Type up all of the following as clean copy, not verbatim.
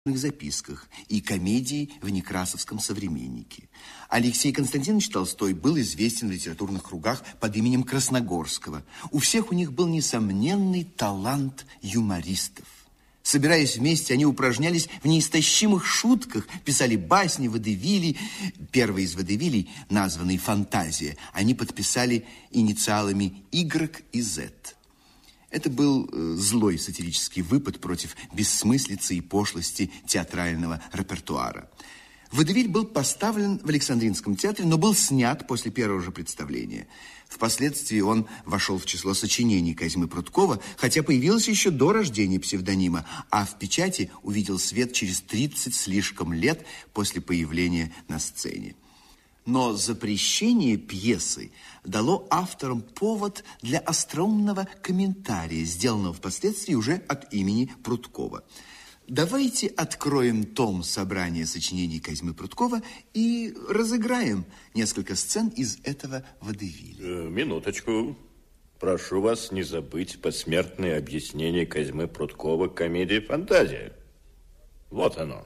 записках и комедии в Некрасовском «Современнике». Алексей Константинович Толстой был известен в литературных кругах под именем Красногорского. У всех у них был несомненный талант юмористов. Собираясь вместе, они упражнялись в неистощимых шутках, писали басни, водевили. Первый из водевилей, названный «Фантазия», они подписали инициалами Y и Z. Это был злой сатирический выпад против бессмыслицы и пошлости театрального репертуара. Водевиль был поставлен в Александринском театре, но был снят после первого же представления. Впоследствии он вошел в число сочинений Козьмы Прудкова, хотя появился еще до рождения псевдонима, а в печати увидел свет через 30 слишком лет после появления на сцене. Но запрещение пьесы дало авторам повод для остроумного комментария, сделанного впоследствии уже от имени Прудкова. Давайте откроем том собрания сочинений Козьмы Прудкова и разыграем несколько сцен из этого водевиля. Минуточку. Прошу вас не забыть посмертное объяснение Козьмы Прудкова комедии «Фантазия». Вот оно.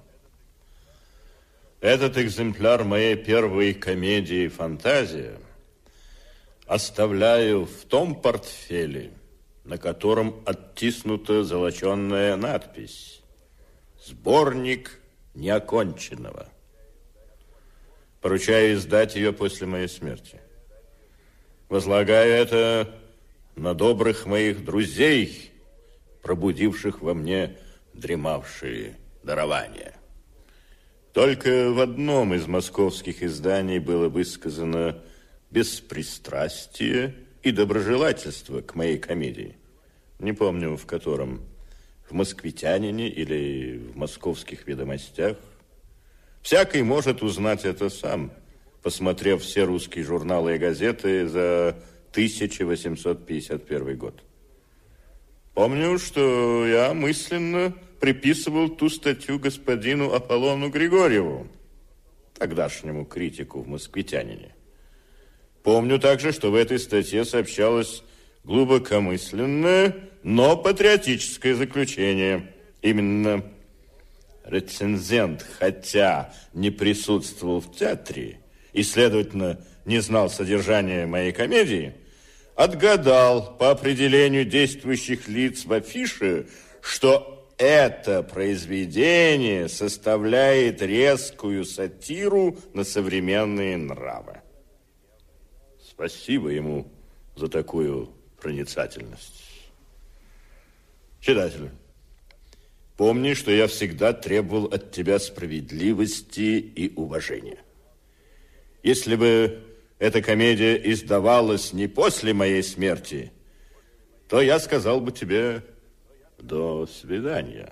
Этот экземпляр моей первой комедии «Фантазия» оставляю в том портфеле, на котором оттиснута золоченая надпись «Сборник неоконченного». Поручаю издать ее после моей смерти. Возлагаю это на добрых моих друзей, пробудивших во мне дремавшие дарования. Только в одном из московских изданий было высказано беспристрастие и доброжелательство к моей комедии. Не помню, в котором, в «Москвитянине» или в «Московских ведомостях». Всякий может узнать это сам, посмотрев все русские журналы и газеты за 1851 год. Помню, что я мысленно приписывал ту статью господину Аполлону Григорьеву, тогдашнему критику в «Москвитянине». Помню также, что в этой статье сообщалось глубокомысленное, но патриотическое заключение. Именно рецензент, хотя не присутствовал в театре и, следовательно, не знал содержания моей комедии, отгадал по определению действующих лиц в афише, что это произведение составляет резкую сатиру на современные нравы. Спасибо ему за такую проницательность. Читатель, помни, что я всегда требовал от тебя справедливости и уважения. Если бы эта комедия издавалась не после моей смерти, то я сказал бы тебе до свидания.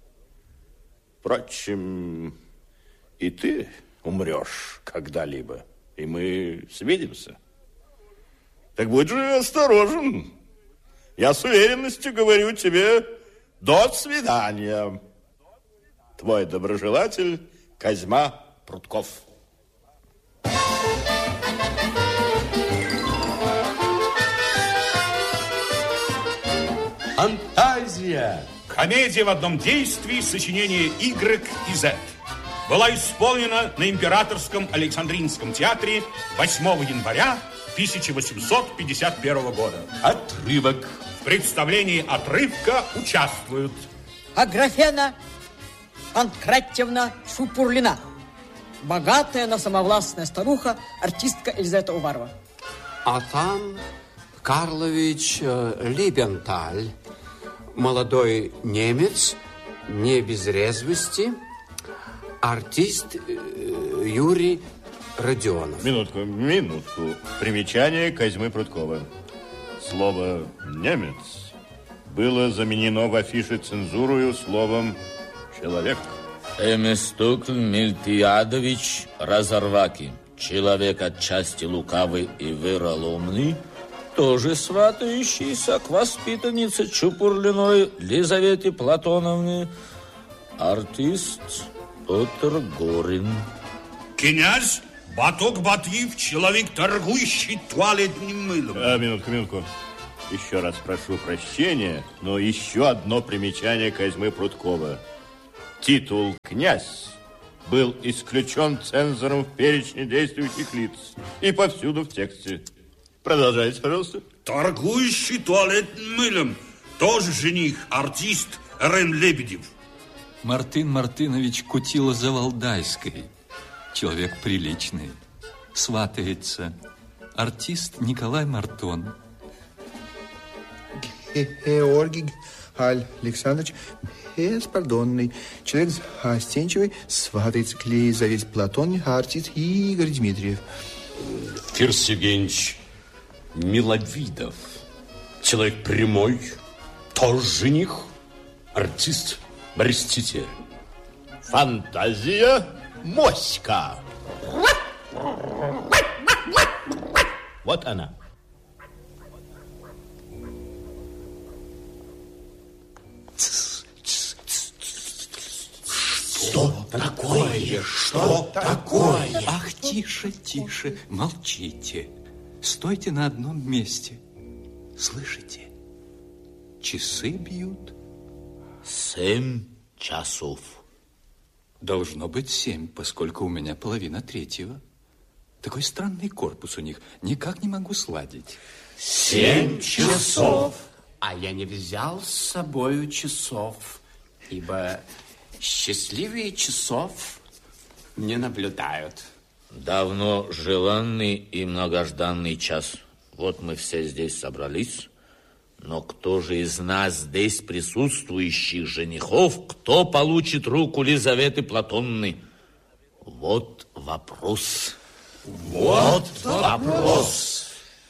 Впрочем, и ты умрешь когда-либо, и мы свидимся. Так будь же осторожен. Я с уверенностью говорю тебе до свидания. Твой доброжелатель Козьма Прудков. Фантазия. Комедия в одном действии, сочинение Y и Z. Была исполнена на Императорском Александринском театре 8 января 1851 года. Отрывок. В представлении отрывка участвуют Аграфена Панкратьевна Шупурлина, богатая, но самовластная старуха, артистка Елизавета Уварова. Атан Карлович Либенталь, молодой немец, не без резвости, артист Юрий Родионов. Минутку. Примечание Козьмы Прудкова. Слово «немец» было заменено в афише цензурою словом «человек». Эмистукль Мильтиадович Разорваки, человек отчасти лукавый и вероломный, тоже сватающийся к воспитаннице Чупурлиной Лизавете Платоновне, артист Петр Горин. князь Баток Батиев, человек, торгующий туалетным мылом. Минутку. Еще раз прошу прощения, но еще одно примечание Козьмы Прудкова. Титул «князь» был исключен цензором в перечне действующих лиц и повсюду в тексте. Продолжайте, пожалуйста. Торгующий туалетным мылом. Тоже жених, артист Рен Лебедев. Мартын Мартынович Кутило-Завалдайской. Человек приличный. Сватается. Артист Николай Мартон. Георгий Александрович Беспардонный. Человек застенчивый, сватается к Лизавете Платоне, артист Игорь Дмитриев. Фирс Евгеньевич Миловидов. Человек прямой, тоже жених, артист Борис Тетерин. Фантазия Моська. Вот она. Что такое? Что такое? Ах, тише, тише, молчите. Стойте на одном месте. Слышите? Часы бьют. 7 часов. Должно быть 7, поскольку у меня 2:30. Такой странный корпус у них. Никак не могу сладить. 7 часов. А я не взял с собою часов, ибо счастливые часов не наблюдают. Давно желанный и многожданный час. Вот мы все здесь собрались. Но кто же из нас здесь присутствующих женихов, кто получит руку Лизаветы Платонны? Вот вопрос. Вот вопрос.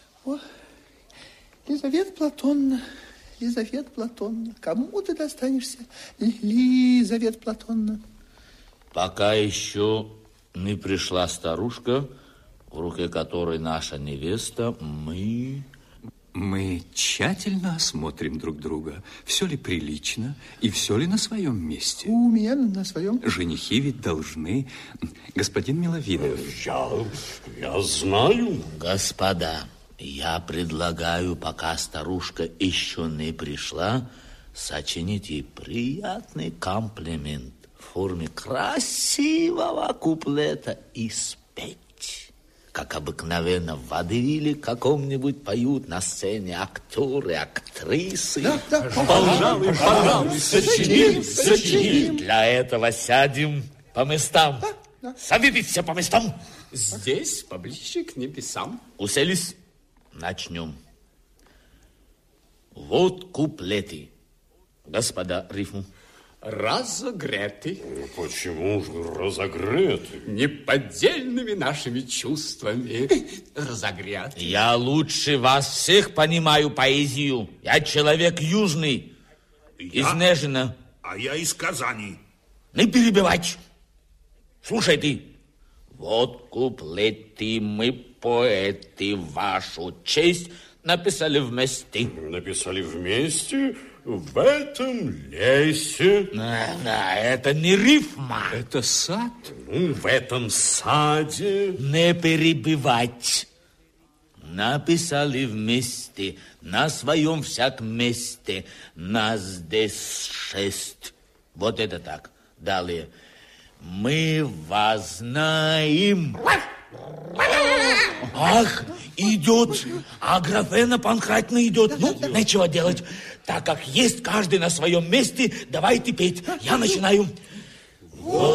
Лизавета Платонна, кому ты достанешься, Лизавета Платонна? Пока еще не пришла старушка, в руке которой наша невеста, Мы тщательно осмотрим друг друга. Все ли прилично и все ли на своем месте? У меня на своем. Женихи ведь должны... Господин Миловидов. Я знаю. Господа, я предлагаю, пока старушка еще не пришла, сочинить ей приятный комплимент в форме красивого куплета и спеть. Как обыкновенно в водевиле каком-нибудь поют на сцене актеры, актрисы. Да. Пожалуй, сочиним. Для этого сядем по местам. Садитесь все по местам. Здесь, поближе к небесам. Уселись? Начнем. Вот куплеты. Господа, рифму. Разогреты. Почему же разогреты? Неподдельными нашими чувствами разогреты. Я лучше вас всех понимаю поэзию. Я человек южный, из Нежина. А я из Казани. Не перебивать. Слушай ты. Вот куплеты мы, поэты, вашу честь написали вместе. Написали вместе в этом лесе. Да, это не рифма. Это сад. В этом саде. Не перебивать. Написали вместе, на своем всяком месте. Нас здесь 6. Вот это так. Далее. Мы вас знаем. Ах, идет. Аграфена Панкратьевна идет. Ну, нечего делать. Так как есть каждый на своем месте, давайте петь. Я начинаю.